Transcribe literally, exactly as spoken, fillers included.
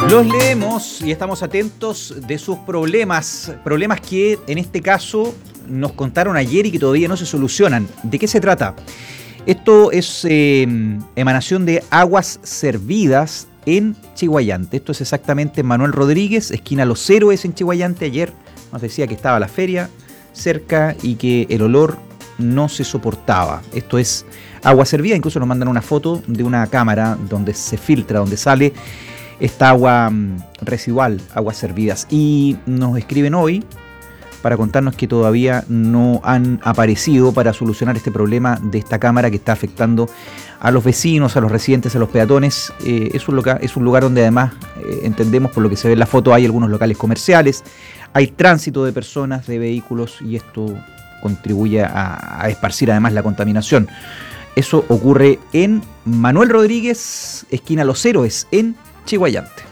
Los leemos y estamos atentos de sus problemas, problemas que en este caso nos contaron ayer y que todavía no se solucionan. ¿De qué se trata? Esto es eh, emanación de aguas servidas en Chiguayante. Esto es exactamente Manuel Rodríguez, esquina Los Héroes en Chiguayante. Ayer nos decía que estaba la feria cerca y que el olor no se soportaba. Esto es agua servida, incluso nos mandan una foto de una cámara donde se filtra, donde sale esta agua um, residual, aguas servidas. Y nos escriben hoy para contarnos que todavía no han aparecido para solucionar este problema de esta cámara que está afectando a los vecinos, a los residentes, a los peatones. Eh, es, un loca- es un lugar donde además, eh, entendemos por lo que se ve en la foto, hay algunos locales comerciales, hay tránsito de personas, de vehículos, y esto contribuye a, a esparcir además la contaminación. Eso ocurre en Manuel Rodríguez, esquina Los Héroes, en Chiguayante.